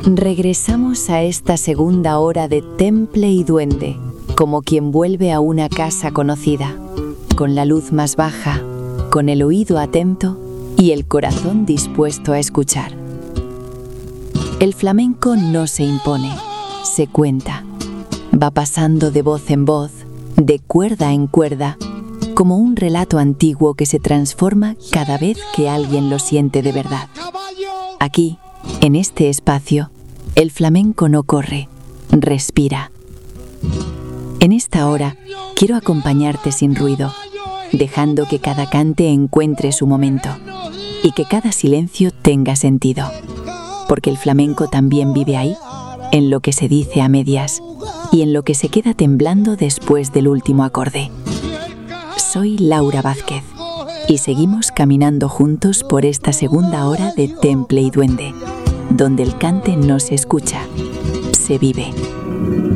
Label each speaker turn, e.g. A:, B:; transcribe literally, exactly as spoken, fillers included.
A: Regresamos a esta segunda hora de Temple y Duende, como quien vuelve a una casa conocida, con la luz más baja, con el oído atento y el corazón dispuesto a escuchar. El flamenco no se impone, se cuenta. Va pasando de voz en voz, de cuerda en cuerda, como un relato antiguo que se transforma cada vez que alguien lo siente de verdad. Aquí, en este espacio, el flamenco no corre, respira. En esta hora, quiero acompañarte sin ruido, dejando que cada cante encuentre su momento y que cada silencio tenga sentido. Porque el flamenco también vive ahí, en lo que se dice a medias y en lo que se queda temblando después del último acorde. Soy Laura Vázquez y seguimos caminando juntos por esta segunda hora de Temple y Duende, donde el cante no se escucha, se vive.